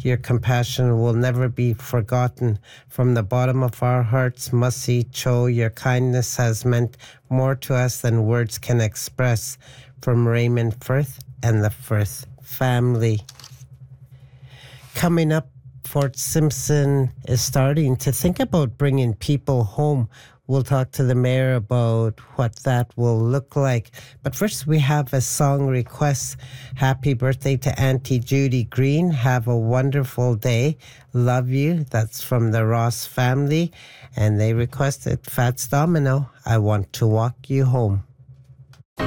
Your compassion will never be forgotten. From the bottom of our hearts, Mussy Cho, your kindness has meant more to us than words can express. From Raymond Firth and the Firth family. Coming up, Fort Simpson is starting to think about bringing people home. We'll talk to the mayor about what that will look like. But first, we have a song request. Happy birthday to Auntie Judy Green. Have a wonderful day. Love you. That's from the Ross family. And they requested Fats Domino. I want to walk you home.